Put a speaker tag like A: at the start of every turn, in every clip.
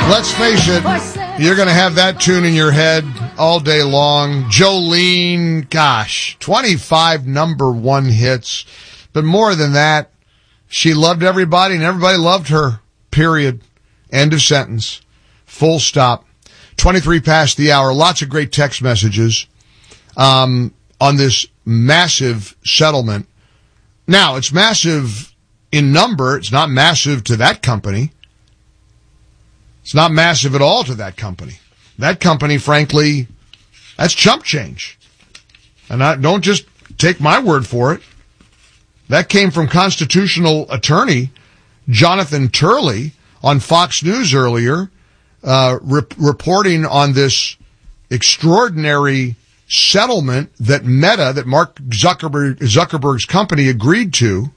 A: Let's face it, you're going to have that tune in your head all day long. Jolene, gosh, 25 number one hits. But more than that, she loved everybody and everybody loved her. Period. End of sentence. Full stop. 23 past the hour. Lots of great text messages on this massive settlement. Now, it's massive in number. It's not massive to that company. It's not massive at all to that company. That company, frankly, that's chump change. And don't just take my word for it. That came from constitutional attorney Jonathan Turley on Fox News earlier, reporting on this extraordinary settlement that Meta, that Mark Zuckerberg's company agreed to.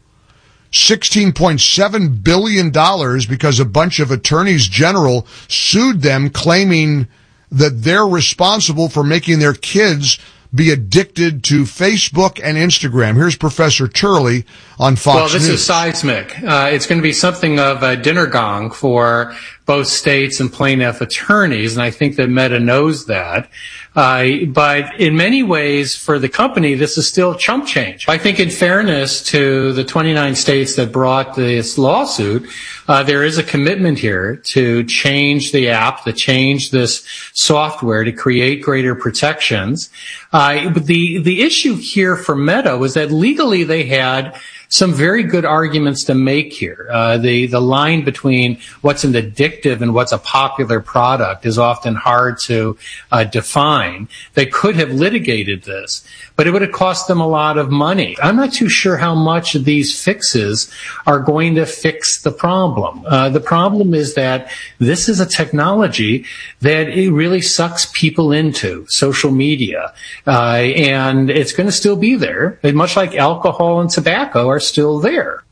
A: $16.7 billion because a bunch of attorneys general sued them, claiming that they're responsible for making their kids be addicted to Facebook and Instagram. Here's Professor Turley on Fox News.
B: Well, this is seismic. It's going to be something of a dinner gong for both states and plaintiff attorneys, and I think that Meta knows that. But in many ways, for the company, this is still chump change. I think in fairness to the 29 states that brought this lawsuit, there is a commitment here to change the app, to change this software, to create greater protections. But the issue here for Meta was that legally they had some very good arguments to make here. The line between what's an addictive and what's a popular product is often hard to define. They could have litigated this, but it would have cost them a lot of money. I'm not too sure how much of these fixes are going to fix the problem. The problem is that this is a technology that it really sucks people into social media, and it's going to still be there, much like alcohol and tobacco are still there.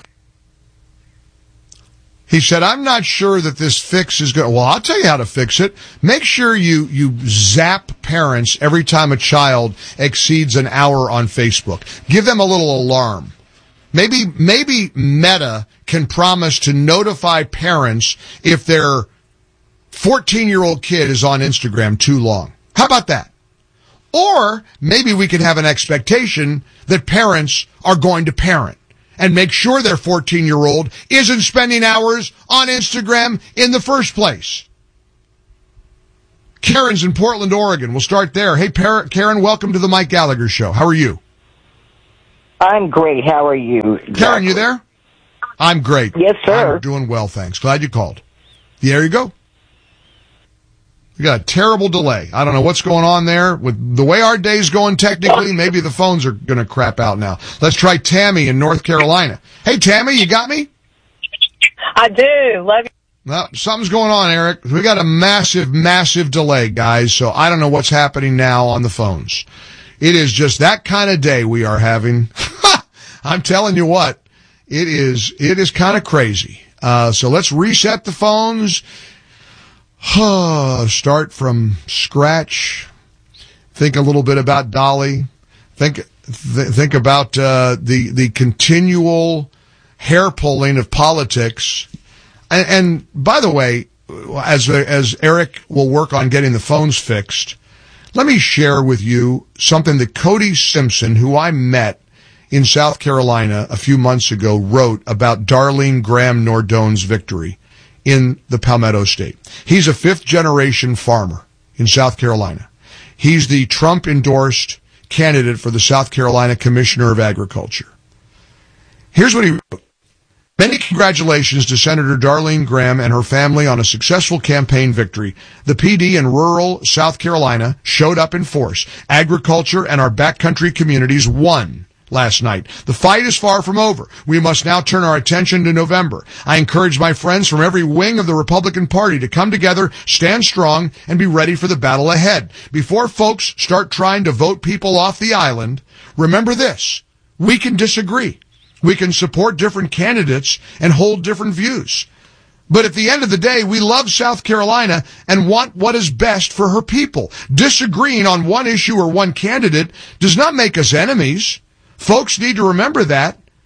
A: He said, I'm not sure that this fix is going to... Well, I'll tell you how to fix it. Make sure you zap parents every time a child exceeds an hour on Facebook. Give them a little alarm. Maybe Meta can promise to notify parents if their 14-year-old kid is on Instagram too long. How about that? Or maybe we can have an expectation that parents are going to parent and make sure their 14-year-old isn't spending hours on Instagram in the first place. Karen's in Portland, Oregon. We'll start there. Hey, Karen, welcome to the Mike Gallagher Show. How are you?
C: I'm great. How are you?
A: Karen, you there? I'm great.
C: Yes, sir.
A: I'm doing well, thanks. Glad you called. There you go. We got a terrible delay. I don't know what's going on there. With the way our day's going technically, maybe the phones are going to crap out now. Let's try Tammy in North Carolina. Hey, Tammy, you got me?
D: I do. Love you.
A: Well, something's going on, Eric. We got a massive delay, guys, so I don't know what's happening now on the phones. It is just that kind of day we are having. I'm telling you what, it is kind of crazy. So let's reset the phones. Start from scratch. Think a little bit about Dolly. Think about the continual hair pulling of politics. And by the way, as Eric will work on getting the phones fixed, let me share with you something that Cody Simpson, who I met in South Carolina a few months ago, wrote about Darlene Graham Nordone's victory in the Palmetto State. He's a fifth-generation farmer in South Carolina. He's the Trump-endorsed candidate for the South Carolina Commissioner of Agriculture. Here's what he wrote. Many congratulations to Senator Darlene Graham and her family on a successful campaign victory. The PD in rural South Carolina showed up in force. Agriculture and our backcountry communities won last night. The fight is far from over. We must now turn our attention to November. I encourage my friends from every wing of the Republican Party to come together, stand strong, and be ready for the battle ahead. Before folks start trying to vote people off the island, remember this. We can disagree. We can support different candidates and hold different views. But at the end of the day, we love South Carolina and want what is best for her people. Disagreeing on one issue or one candidate does not make us enemies. Folks need to remember that.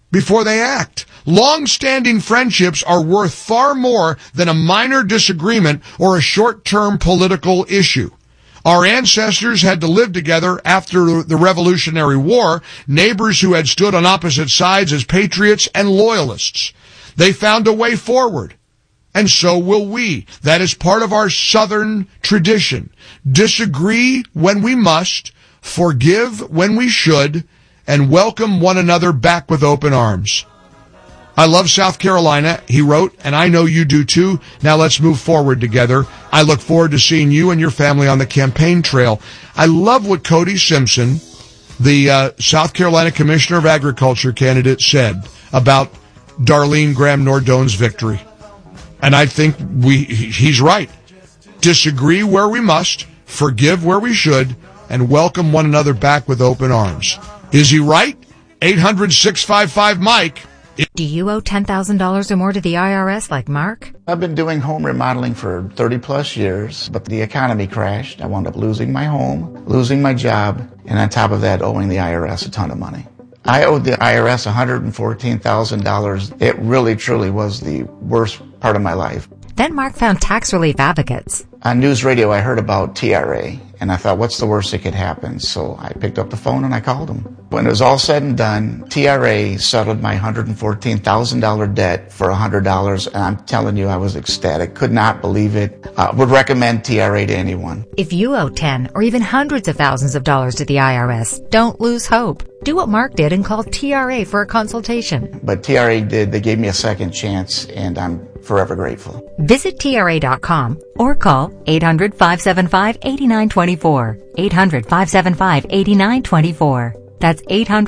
A: before they act. Long-standing friendships are worth far more than a minor disagreement or a short-term political issue. Our ancestors had to live together after the Revolutionary War, neighbors who had stood on opposite sides as patriots and loyalists. They found a way forward. And so will we. That is part of our Southern tradition. Disagree when we must, forgive when we should, and welcome one another back with open arms. I love South Carolina, he wrote, and I know you do too. Now let's move forward together. I look forward to seeing you and your family on the campaign trail. I love what Cody Simpson, the South Carolina Commissioner of Agriculture candidate, said about Darlene Graham Nordone's victory. And I think he's right. Disagree where we must, forgive where we should, and welcome one another back with open arms. Is he right? 800-655-MIKE.
E: Do you owe $10,000 or more to the IRS like Mark?
F: I've been doing home remodeling for 30-plus years, but the economy crashed. I wound up losing my home, losing my job, and on top of that, owing the IRS a ton of money. I owed the IRS $114,000. It really, truly was the worst part of my life.
E: Then Mark found tax relief advocates.
F: On news radio, I heard about TRA, and I thought, what's the worst that could happen? So I picked up the phone and I called them. When it was all said and done, TRA settled my $114,000 debt for $100, and I'm telling you, I was ecstatic. Could not believe it. Would recommend TRA to anyone.
E: If you owe 10 or even hundreds of thousands of dollars to the IRS, don't lose hope. Do what Mark did and call TRA for a consultation.
F: But TRA did. They gave me a second chance, and I'm forever grateful.
E: Visit TRA.com or call 800-575-8924. 800-575-8924. That's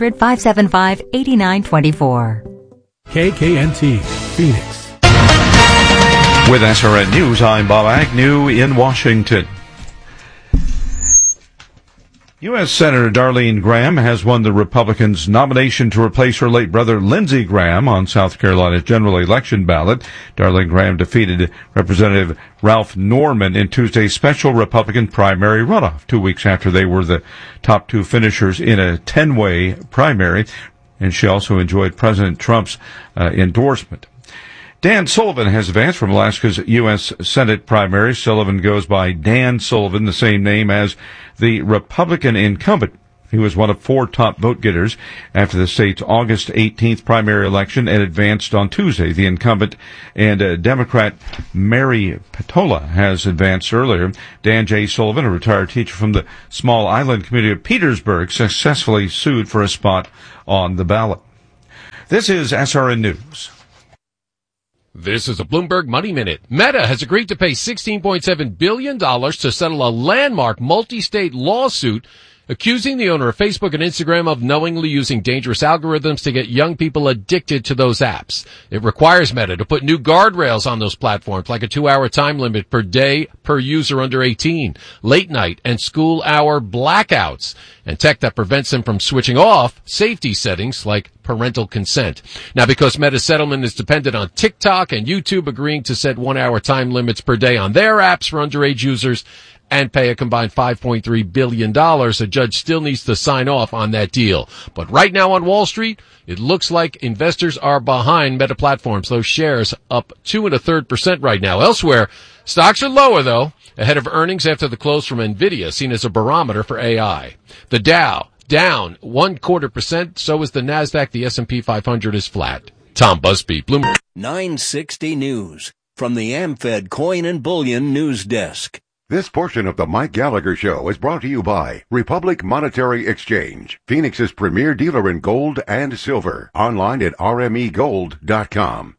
E: 800-575-8924.
G: KKNT, Phoenix.
H: With SRN News, I'm Bob Agnew in Washington. U.S. Senator Darlene Graham has won the Republicans' nomination to replace her late brother Lindsey Graham on South Carolina's general election ballot. Darlene Graham defeated Representative Ralph Norman in Tuesday's special Republican primary runoff, 2 weeks after they were the top two finishers in a 10-way primary, and she also enjoyed President Trump's endorsement. Dan Sullivan has advanced from Alaska's U.S. Senate primary. Sullivan goes by Dan Sullivan, the same name as the Republican incumbent. He was one of four top vote-getters after the state's August 18th primary election and advanced on Tuesday. The incumbent and Democrat Mary Patola has advanced earlier. Dan J. Sullivan, a retired teacher from the small island community of Petersburg, successfully sued for a spot on the ballot. This is SRN News.
I: This is a Bloomberg Money Minute. Meta has agreed to pay $16.7 billion to settle a landmark multi-state lawsuit accusing the owner of Facebook and Instagram of knowingly using dangerous algorithms to get young people addicted to those apps. It requires Meta to put new guardrails on those platforms, like a 2-hour time limit per day per user under 18, late night and school hour blackouts, and tech that prevents them from switching off safety settings like parental consent. Now, because Meta's settlement is dependent on TikTok and YouTube agreeing to set 1-hour time limits per day on their apps for underage users, and pay a combined $5.3 billion. A judge still needs to sign off on that deal. But right now on Wall Street, it looks like investors are behind Meta Platforms. Those shares up 2 1/3% right now. Elsewhere, stocks are lower, though, ahead of earnings after the close from NVIDIA, seen as a barometer for AI. The Dow down 1/4%. So is the NASDAQ. The S&P 500 is flat. Tom Busby, Bloomberg.
J: 960 News from the AmFed Coin and Bullion News Desk.
K: This portion of the Mike Gallagher Show is brought to you by Republic Monetary Exchange, Phoenix's premier dealer in gold and silver. Online at rmegold.com.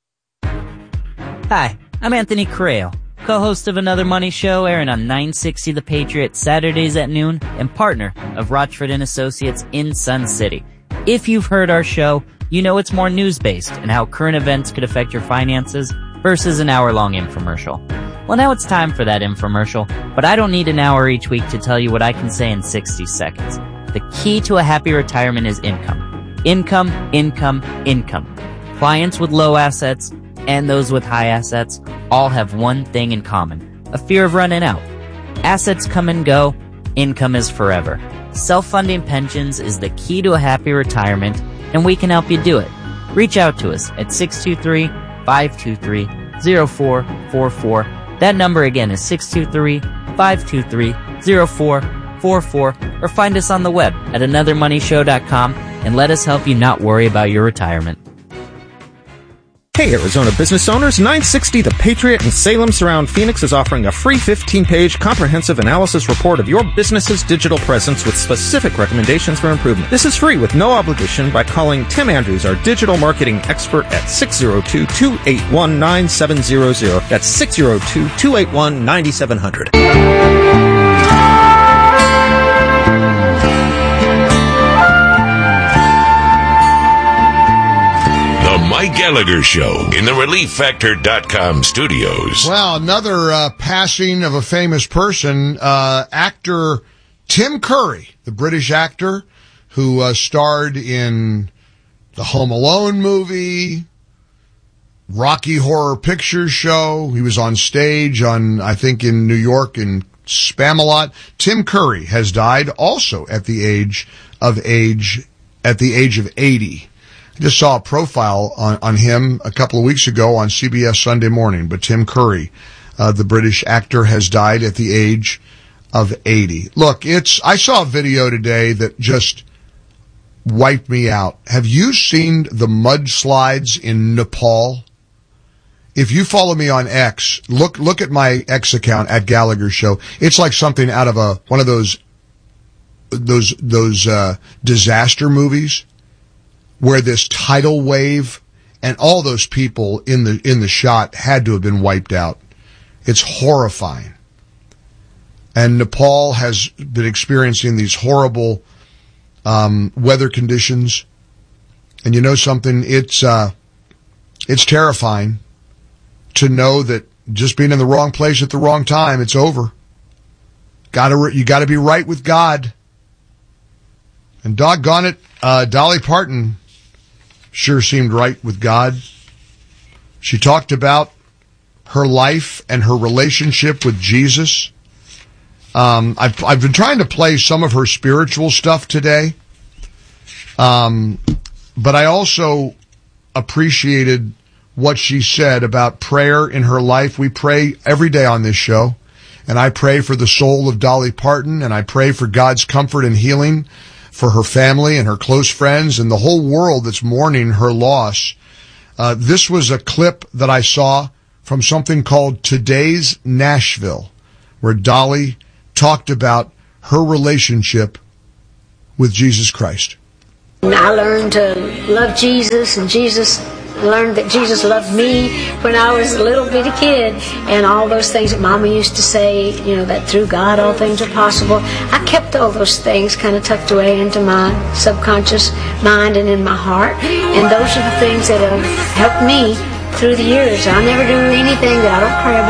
L: Hi, I'm Anthony Correo, co-host of Another Money Show, airing on 960 The Patriot Saturdays at noon, and partner of Rochford & Associates in Sun City. If you've heard our show, you know it's more news-based and how current events could affect your finances versus an hour-long infomercial. Well, now it's time for that infomercial, but I don't need an hour each week to tell you what I can say in 60 seconds. The key to a happy retirement is income. Income, income, income. Clients with low assets and those with high assets all have one thing in common: a fear of running out. Assets come and go, income is forever. Self-funding pensions is the key to a happy retirement, and we can help you do it. Reach out to us at 623-523-0444. That number again is 623-523-0444, or find us on the web at anothermoneyshow.com and let us help you not worry about your retirement.
M: Hey, Arizona business owners, 960 The Patriot in Salem Surround Phoenix is offering a free 15-page comprehensive analysis report of your business's digital presence with specific recommendations for improvement. This is free with no obligation by calling Tim Andrews, our digital marketing expert, at 602-281-9700. That's 602-281-9700.
N: Mike Gallagher Show in the ReliefFactor.com studios.
A: Well, another passing of a famous person, actor Tim Curry, the British actor who starred in the Home Alone movie, Rocky Horror Picture Show. He was on stage I think in New York in Spamalot. Tim Curry has died also at the age of 80. I just saw a profile on him a couple of weeks ago on CBS Sunday Morning, but Tim Curry, the British actor, has died at the age of 80. Look, I saw a video today that just wiped me out. Have you seen the mudslides in Nepal? If you follow me on X, look at my X account at Gallagher Show. It's like something out of one of those disaster movies, where this tidal wave and all those people in the shot had to have been wiped out. It's horrifying. And Nepal has been experiencing these horrible weather conditions. And you know something? It's terrifying to know that just being in the wrong place at the wrong time, it's over. You gotta be right with God. And doggone it, Dolly Parton sure seemed right with God. She talked about her life and her relationship with Jesus. I've been trying to play some of her spiritual stuff today. But I also appreciated what she said about prayer in her life. We pray every day on this show, and I pray for the soul of Dolly Parton, and I pray for God's comfort and healing for her family and her close friends and the whole world that's mourning her loss. This was a clip that I saw from something called Today's Nashville, where Dolly talked about her relationship with Jesus Christ.
O: I learned to love Jesus, and learned that Jesus loved me when I was a little bitty kid, and all those things that Mama used to say, that through God all things are possible. I kept all those things kind of tucked away into my subconscious mind and in my heart, and those are the things that have helped me through the years. I never do anything that I don't pray about.